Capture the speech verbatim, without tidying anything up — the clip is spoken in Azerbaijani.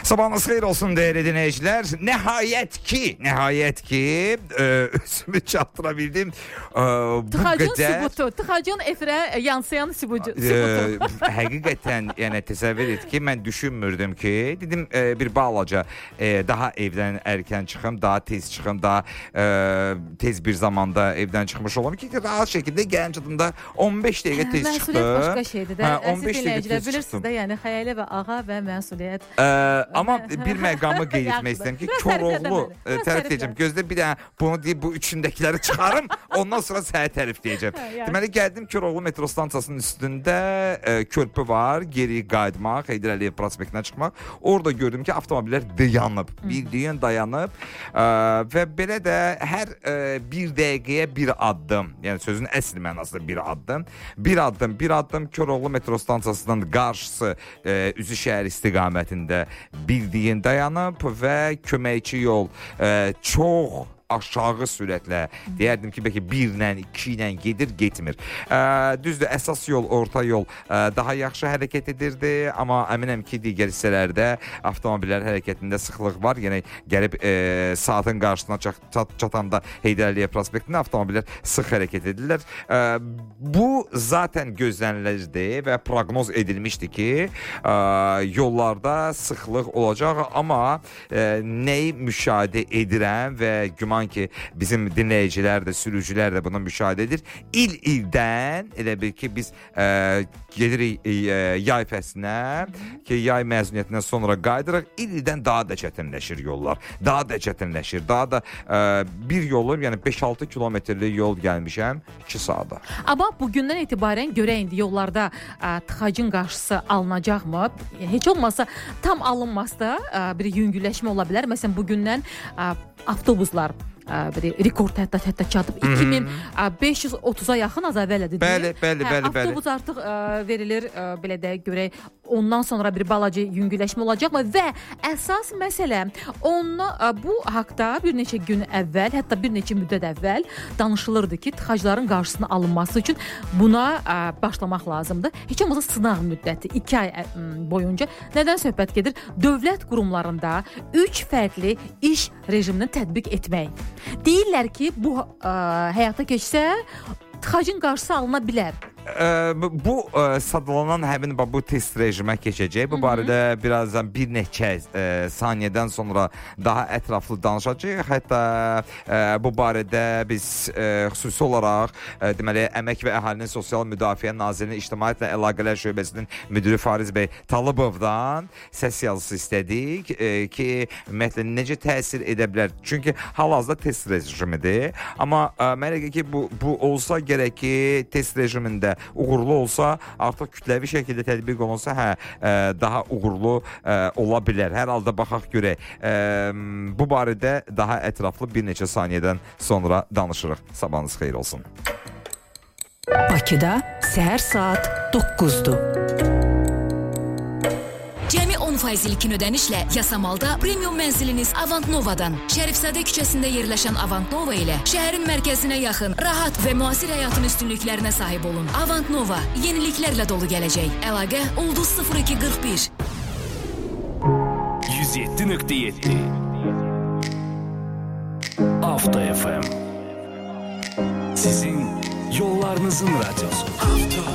Sabahınız xeyir olsun değerli dinleyiciler. Nihayet ki, nihayet ki e, özümü çatdırabildim. E, bu Tıxacın qədər... sübutu, tıxacın efirə yansıyan sübutu. E, həqiqətən yəni təsəvvür et ki, mən düşünmürdüm ki, dedim e, bir balaca e, daha evdən erkən çıxım, daha tez çıxım, daha e, tez bir zamanda evdən çıxmış olam ki, rahat şəkildə gəlin çatımda on beş dəqiqə tez çıxdım. Məsuliyyət başqa şeydir də. Hə, on beş dəqiqə tez bilirsiniz də, yəni Xəyalə və Ağa və məsuliyyət. E, amma bir məqamı qeyd etmək istəyirəm ki, Koroğlu e, tərif deyəcəm. Gözdə bir dənə bunu deyib bu üçündəkiləri çıxarım, ondan sonra səhə tərif deyəcəm. Deməli gəldim Koroğlu metro stansiyasının üstündə e, körpü var, geri qayıtmaq, Heydər Əliyev prospektinə çıxmaq. Orada gördüm ki, avtomobillər dayanıb, bildiyin dayanıb e, və belə də hər e, bir dəqiqəyə bir addım, yəni sözün əsl mənasında bir addım, bir addım, bir addım Koroğlu metro stansiyasının qarşısı e, üzü şəhər istiqamətində bildiyin dayanıb və köməkçi yol e, çox aşağı sürətlə, deyərdim ki, bəlkə birlə, iki ilə gedir, getmir. Ə, düzdür, əsas yol, orta yol ə, daha yaxşı hərəkət edirdi, amma əminəm ki, digər hissələrdə avtomobillər hərəkətində sıxlıq var. Yəni, gəlib ə, saatın qarşısına çat, çat, çatanda Heydər Əliyev prospektində avtomobillər sıx hərəkət edirlər. Ə, bu zaten gözlənilirdi və proqnoz edilmişdi ki, ə, yollarda sıxlıq olacaq, amma ə, nəyi müşahidə edirəm və güman ki bizim dinləyicilər də, sürücülər də bunu müşahidə edir. İl ildən elə bil ki biz e, gelirik e, yay fəslinə ki yay məzuniyyətindən sonra qaydırıq. İl ildən daha da çətinləşir yollar. Daha da çətinləşir. Daha da e, bir yolu, yəni beş altı kilometrlik yol gəlmişəm iki saata. Amma bugündən etibarən görək indi yollarda ə, tıxacın qarşısı alınacaqmı? Heç olmasa tam alınmazsa ə, bir yüngülləşmə ola bilər. Məsələn bugündən ə, avtobuslar bir rekord hətta hətta çatıb iki min beş yüz otuz'a yaxın az əvvəldir. Bəli, bəli, hə, bəli, bəli. Avtobus artıq ə, verilir, ə, belə də görək, ondan sonra bir balaca yüngülləşmə olacaqmı və əsas məsələ onunla ə, bu haqqda bir neçə gün əvvəl, hətta bir neçə müddət əvvəl danışılırdı ki, tıxacların qarşısının alınması üçün buna ə, başlamaq lazımdır. Heç olmasa sınaq müddəti iki ay ə, boyunca nədən söhbət gedir? Dövlət qurumlarında üç fərqli iş rejimini tətbiq etmək. Deyirlər ki, bu ə, həyata keçsə tıxacın qarşısı alına bilər. Ə, bu ə, sadalanan həmin bu test rejimə keçəcək. Bu barədə birazdan bir neçə ə, saniyədən sonra daha ətraflı danışacağıq. Hətta ə, bu barədə biz ə, xüsusi olaraq ə, deməli Əmək və Əhalinin Sosial Müdafiə Nazirliyinin İctimaiyyətlə Əlaqələr Şöbəsinin müdiri Fariz bəy Talıbovdan səs yazısı istədik ə, ki, ümumiyyətlə necə təsir edə bilər? Çünki hal-hazırda test rejimidir. Amma ə, mənə gəlir ki, bu, bu olsa gərək ki, test rejimində uğurlu olsa, artıq kütləvi şəkildə tətbiq olunsa, hə, ə, daha uğurlu ə, ola bilər. Hər halda baxaq görək. Ə, bu barədə daha ətraflı bir neçə saniyədən sonra danışırıq. Sabahınız xeyir olsun. Bakıda səhər saat doqquzdur. Cəmi on faiz ilkin ödənişlə Yasamalda premium mənziliniz Avant Nova'dan. Şərifzadə küçəsində yerləşən Avant Nova ilə şəhərin mərkəzinə yaxın, rahat və müasir həyatın üstünlüklərinə sahib olun. Avant Nova yeniliklərlə dolu gələcək. Əlaqə Ulduz sıfır iki qırx bir. yüz yeddi nöqtə yeddi Avto F M. Sizin yollarınızın radyosu. Avto.